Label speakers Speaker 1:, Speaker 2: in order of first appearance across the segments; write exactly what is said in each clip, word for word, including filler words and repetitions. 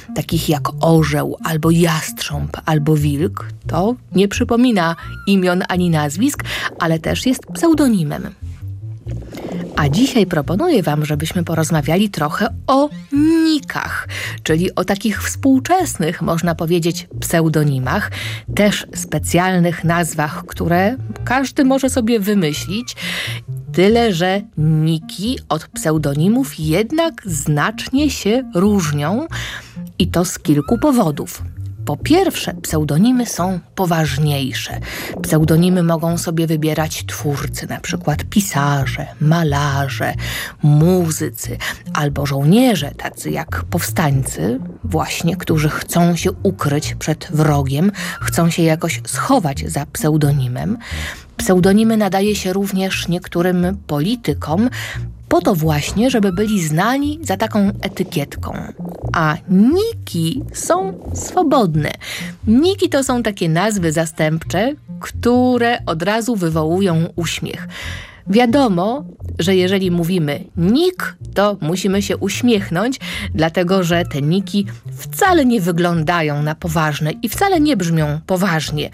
Speaker 1: takich jak orzeł, albo jastrząb, albo wilk, to nie przypomina imion ani nazwisk, ale też jest pseudonimem. A dzisiaj proponuję Wam, żebyśmy porozmawiali trochę o nikach, czyli o takich współczesnych, można powiedzieć, pseudonimach, też specjalnych nazwach, które każdy może sobie wymyślić. Tyle, że niki od pseudonimów jednak znacznie się różnią i to z kilku powodów. Po pierwsze, pseudonimy są poważniejsze. Pseudonimy mogą sobie wybierać twórcy, na przykład pisarze, malarze, muzycy albo żołnierze, tacy jak powstańcy, właśnie, którzy chcą się ukryć przed wrogiem, chcą się jakoś schować za pseudonimem. Pseudonimy nadaje się również niektórym politykom, po to właśnie, żeby byli znani za taką etykietką. A niki są swobodne. Niki to są takie nazwy zastępcze, które od razu wywołują uśmiech. Wiadomo, że jeżeli mówimy nik, to musimy się uśmiechnąć, dlatego że te niki wcale nie wyglądają na poważne i wcale nie brzmią poważnie,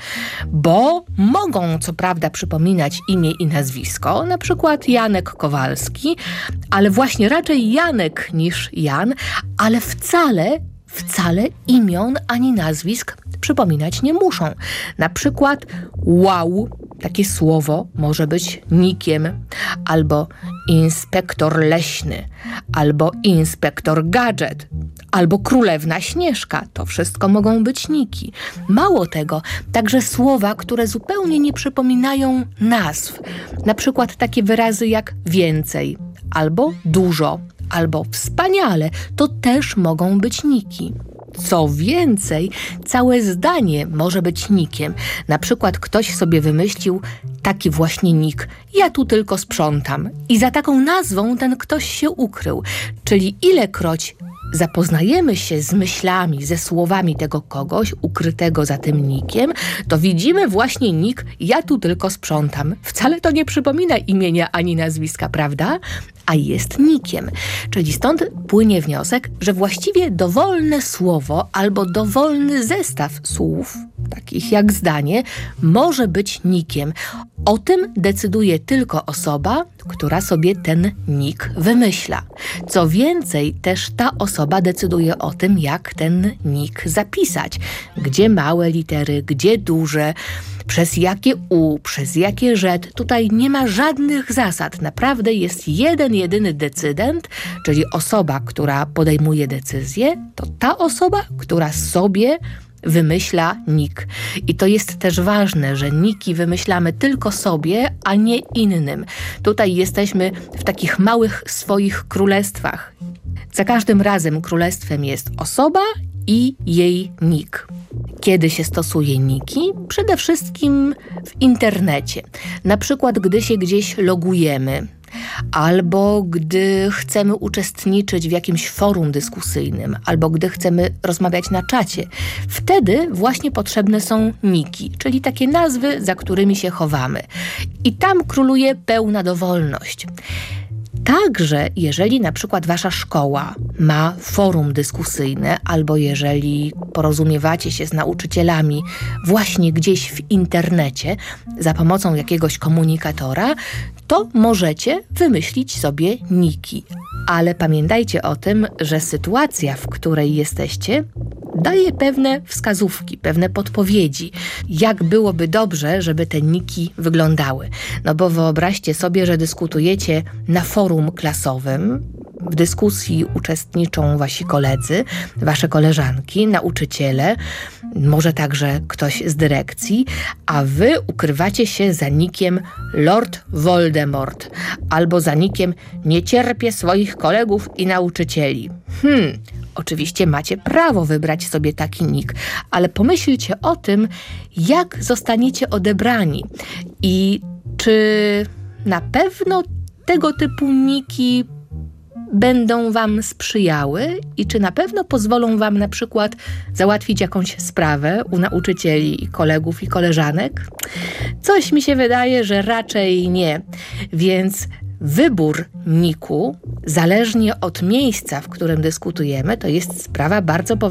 Speaker 1: bo mogą co prawda przypominać imię i nazwisko, na przykład Janek Kowalski, ale właśnie raczej Janek niż Jan, ale wcale Wcale imion ani nazwisk przypominać nie muszą. Na przykład wow, takie słowo może być nikiem, albo inspektor leśny, albo inspektor gadżet, albo królewna Śnieżka. To wszystko mogą być niki. Mało tego, także słowa, które zupełnie nie przypominają nazw. Na przykład takie wyrazy jak więcej, albo dużo, albo wspaniale, to też mogą być niki. Co więcej, całe zdanie może być nikiem. Na przykład ktoś sobie wymyślił taki właśnie nik. Ja tu tylko sprzątam. I za taką nazwą ten ktoś się ukrył. Czyli ilekroć zapoznajemy się z myślami, ze słowami tego kogoś ukrytego za tym nikiem, to widzimy właśnie nik ja tu tylko sprzątam. Wcale to nie przypomina imienia ani nazwiska, prawda? A jest nikiem. Czyli stąd płynie wniosek, że właściwie dowolne słowo albo dowolny zestaw słów, takich jak zdanie, może być nikiem. O tym decyduje tylko osoba, która sobie ten nik wymyśla. Co więcej, też ta osoba decyduje o tym, jak ten nik zapisać. Gdzie małe litery, gdzie duże, przez jakie U, przez jakie rzet. Tutaj nie ma żadnych zasad. Naprawdę jest jeden, jedyny decydent, czyli osoba, która podejmuje decyzję, to ta osoba, która sobie wymyśla nik. I to jest też ważne, że niki wymyślamy tylko sobie, a nie innym. Tutaj jesteśmy w takich małych swoich królestwach. Za każdym razem królestwem jest osoba i jej nik. Kiedy się stosuje niki? Przede wszystkim w internecie. Na przykład, gdy się gdzieś logujemy, albo gdy chcemy uczestniczyć w jakimś forum dyskusyjnym, albo gdy chcemy rozmawiać na czacie. Wtedy właśnie potrzebne są niki, czyli takie nazwy, za którymi się chowamy. I tam króluje pełna dowolność. Także jeżeli na przykład wasza szkoła ma forum dyskusyjne, albo jeżeli porozumiewacie się z nauczycielami właśnie gdzieś w internecie za pomocą jakiegoś komunikatora, to możecie wymyślić sobie niki. Ale pamiętajcie o tym, że sytuacja, w której jesteście, daje pewne wskazówki, pewne podpowiedzi, jak byłoby dobrze, żeby te niki wyglądały. No bo wyobraźcie sobie, że dyskutujecie na forum klasowym, w dyskusji uczestniczą wasi koledzy, wasze koleżanki, nauczyciele, może także ktoś z dyrekcji, a wy ukrywacie się za nikiem Lord Voldemort albo za nikiem nie cierpię swoich kolegów i nauczycieli. Hmm, oczywiście macie prawo wybrać sobie taki nik, ale pomyślcie o tym, jak zostaniecie odebrani i czy na pewno tego typu niki będą wam sprzyjały i czy na pewno pozwolą wam na przykład załatwić jakąś sprawę u nauczycieli, kolegów i koleżanek? Coś mi się wydaje, że raczej nie. Więc wybór niku, zależnie od miejsca, w którym dyskutujemy, to jest sprawa bardzo poważna.